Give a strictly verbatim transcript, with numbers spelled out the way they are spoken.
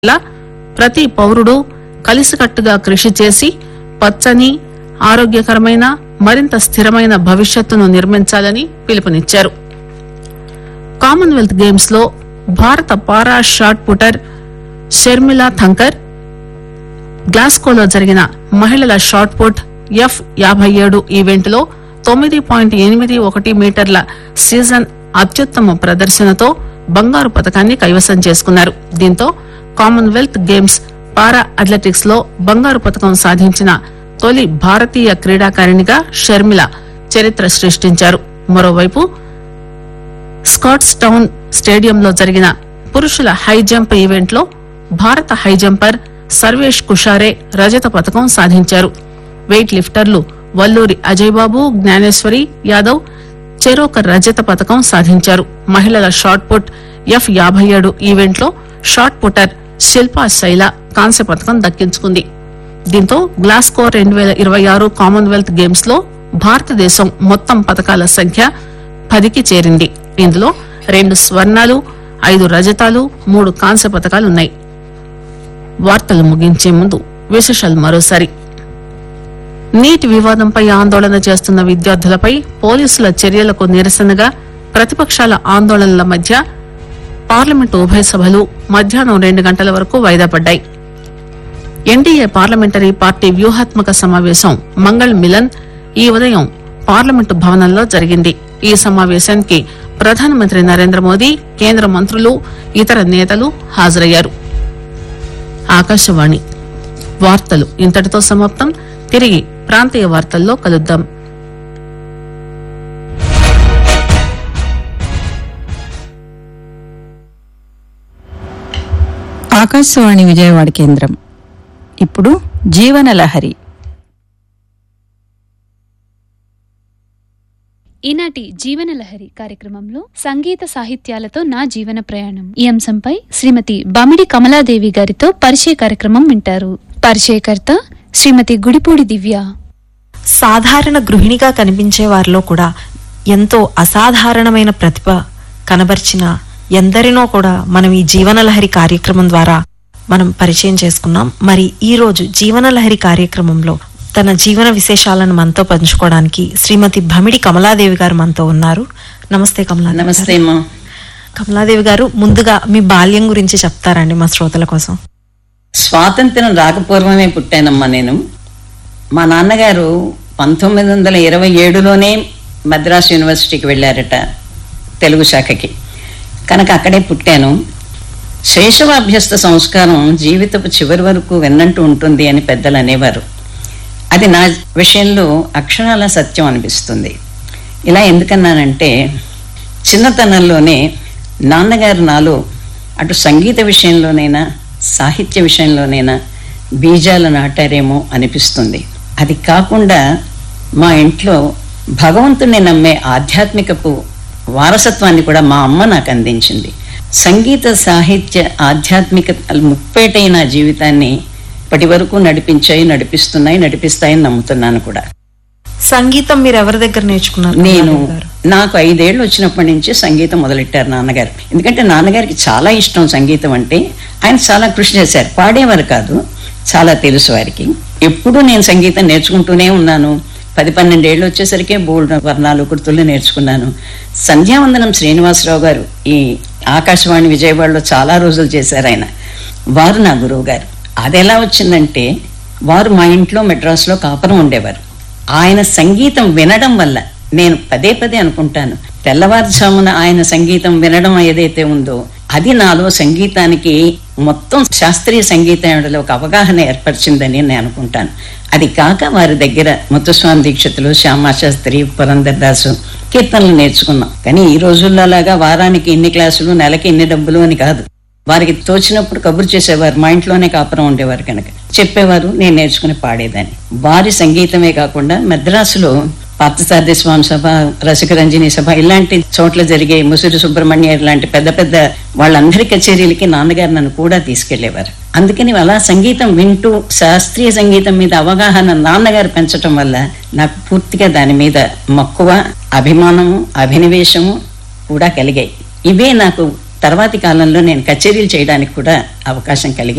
లా ప్రతి పౌరుడు కలిసికట్టుగా కృషి చేసి పచ్చని ఆరోగ్యకరమైన మరింత స్థిరమైన భవిష్యత్తును నిర్మించాలని పిలుపునిచ్చారు. కామన్వెల్త్ గేమ్స్ లో భారత పారా షాట్ పుటర్ షర్మిలా థంకర్ గ్లాస్గోలో జరిగిన మహిళల షాట్ పుట్ ఎఫ్ యాభై ఏడు ఈవెంట్ లో తొమ్మిది పాయింట్ ఎనిమిది ఒకటి మీటర్ల సీజన్ అత్యుత్తమ ప్రదర్శనతో బంగారు పతకాన్ని కైవసం చేసుకున్నారు. దీంతో కామన్వెల్త్ గేమ్స్ పారా అథ్లెటిక్స్ లో బంగారు పతకం సాధించిన తొలి భారతీయ క్రీడాకారిణిగా షర్మిల చరిత్ర సృష్టించారు. మరోవైపు స్కాట్స్ టౌన్ స్టేడియంలో జరిగిన పురుషుల హై జంప్ ఈవెంట్ లో భారత హై జంపర్ సర్వేష్ కుషారే రజత పతకం సాధించారు. వెయిట్ లిఫ్టర్లు వల్లూరి అజయ్ బాబు, జ్ఞానేశ్వరి యాదవ్ చెరోక రజత పతకం సాధించారు. మహిళల షాట్ పుట్ ఎఫ్ యాభై ఏడు ఈవెంట్ లో షాట్ పుటర్ శిల్పా శైల కాంస్య పతకం దక్కించుకుంది. దీంతో గ్లాస్గో రెండు వేల ఇరవై ఆరు కామన్వెల్త్ గేమ్స్ లో భారతదేశం మొత్తం పతకాల సంఖ్య పదికి చేరింది. ఇందులో రెండు స్వర్ణాలు, ఐదు రజతాలు, మూడు కాంస్య పతకాలున్నాయి. వార్తలు ముగించే ముందు విశేషాలు మరోసారి. నీట్ వివాదంపై ఆందోళన చేస్తున్న విద్యార్థులపై పోలీసుల చర్యలకు నిరసనగా ప్రతిపక్షాల ఆందోళనల మధ్య పార్లమెంటు ఉభయ సభలు మధ్యాహ్నం రెండు గంటల వరకు వాయిదా పడ్డాయి. ఎన్డీఏ పార్లమెంటరీ పార్టీ వ్యూహాత్మక సమావేశం మంగళ్ మిలన్ ఈ ఉదయం పార్లమెంటు భవనంలో జరిగింది. ఈ సమావేశానికి ప్రధానమంత్రి నరేంద్ర మోదీ, కేంద్ర మంత్రులు, ఇతర నేతలు హాజరయ్యారు. ఆకాశవాణి వార్తలు ఇంతటితో సమాప్తం. తిరిగి ప్రాంతీయ వార్తల్లో కలుద్దాం. ఆకాశవాణి విజయవాడ కేంద్రం. ఇప్పుడు జీవనలహరి. ఈనాటి జీవనలహరి కార్యక్రమంలో సంగీత సాహిత్యాలతో నా జీవన ప్రయాణం ఈ అంశంపై శ్రీమతి బమిడి కమలాదేవి గారితో పరిచయ కార్యక్రమం వింటారు. పరిచయకర్త శ్రీమతి గుడిపూడి దివ్య. సాధారణ గృహిణిగా కనిపించే వారిలో కూడా ఎంతో అసాధారణమైన ప్రతిభ కనబర్చిన ఎందరినో కూడా మనం ఈ జీవనలహరి కార్యక్రమం ద్వారా మనం పరిచయం చేసుకున్నాం. మరి ఈ రోజు జీవనలహరి కార్యక్రమంలో తన జీవన విశేషాలను మనతో పంచుకోవడానికి శ్రీమతి భమిడి కమలాదేవి గారు మనతో ఉన్నారు. నమస్తే కమలా. నమస్తే. కమలాదేవి గారు, ముందుగా మీ బాల్యం గురించి చెప్తారండి మా శ్రోతల కోసం? స్వాతంత్ర్యం రాకపూర్వమే పుట్టానమ్మా నేను. మా నాన్నగారు పంతొమ్మిది వందల ఇరవై ఏడులోనే మద్రాసు యూనివర్సిటీకి వెళ్ళారట తెలుగు శాఖకి. కనుక అక్కడే పుట్టాను. శైశవాభ్యస్త సంస్కారం జీవితపు చివరి వరకు వెన్నంటూ ఉంటుంది అని పెద్దలు అనేవారు. అది నా విషయంలో అక్షరాల సత్యం అనిపిస్తుంది. ఇలా ఎందుకన్నానంటే, చిన్నతనంలోనే నాన్నగారు నాలో అటు సంగీత విషయంలోనైనా సాహిత్య విషయంలోనైనా బీజాలు నాటారేమో అనిపిస్తుంది. అది కాకుండా మా ఇంట్లో భగవంతుని నమ్మే ఆధ్యాత్మికపు వారసత్వాన్ని కూడా మా అమ్మ నాకు అందించింది. సంగీత సాహిత్య ఆధ్యాత్మిక ముప్పేటైన జీవితాన్ని ఇప్పటి వరకు నడిపించాయి, నడిపిస్తున్నాయి, నడిపిస్తాయని నమ్ముతున్నాను కూడా. సంగీతం మీరు ఎవరి దగ్గర నేర్చుకున్నారు? నేను నాకు ఐదేళ్లు వచ్చినప్పటి నుంచి సంగీతం మొదలెట్టారు నాన్నగారు. ఎందుకంటే నాన్నగారికి చాలా ఇష్టం సంగీతం అంటే. ఆయన చాలా కృషి చేశారు. పాడేవారు కాదు, చాలా తెలుసు వారికి. ఎప్పుడూ నేను సంగీతం నేర్చుకుంటూనే ఉన్నాను. పది పన్నెండేళ్ళు వచ్చేసరికి బోల్డ్ వర్ణాలు కుర్తులు నేర్చుకున్నాను. సంధ్యావందనం శ్రీనివాసరావు గారు ఈ ఆకాశవాణి విజయవాడలో చాలా రోజులు చేశారు ఆయన. వారు నా గురువు గారు. అది ఎలా వచ్చిందంటే, వారు మా ఇంట్లో మెడ్రాస్లో కాపురం ఉండేవారు. ఆయన సంగీతం వినడం వల్ల నేను పదే పదే అనుకుంటాను, తెల్లవారుజామున ఆయన సంగీతం వినడం ఏదైతే ఉందో అది నాలో సంగీతానికి మొత్తం శాస్త్రీయ సంగీతంలో ఒక అవగాహన ఏర్పరిచిందని నేను అనుకుంటాను. అది కాక వారి దగ్గర ముత్తుస్వామి దీక్షితులు, శ్యామాశాస్త్రి, పురంధరదాసు కీర్తనలు నేర్చుకున్నాం. కానీ ఈ రోజుల్లో లాగా వారానికి ఇన్ని క్లాసులు, నెలకి ఇన్ని డబ్బులు అని కాదు. వారికి తోచినప్పుడు కబురు చేసేవారు. మా ఇంట్లోనే కాపురం ఉండేవారు కనుక చెప్పేవారు, నేను నేర్చుకుని పాడేదాన్ని. వారి సంగీతమే కాకుండా మద్రాసులో పార్థసారథి స్వామి సభ, రసికరంజని సభ ఇలాంటి చోట్ల జరిగే ముసిరి సుబ్రహ్మణ్య ఇలాంటి పెద్ద పెద్ద వాళ్ళందరి కచేరీలకి నాన్నగారు నన్ను కూడా తీసుకెళ్లేవారు. అందుకని అలా సంగీతం వింటూ శాస్త్రీయ సంగీతం మీద అవగాహన నాన్నగారు పెంచడం వల్ల నాకు పూర్తిగా దాని మీద మక్కువ, అభిమానము, అభినివేశము కూడా కలిగాయి. ఇవే నాకు తర్వాతి కాలంలో నేను కచేరీలు చేయడానికి కూడా అవకాశం కలిగింది.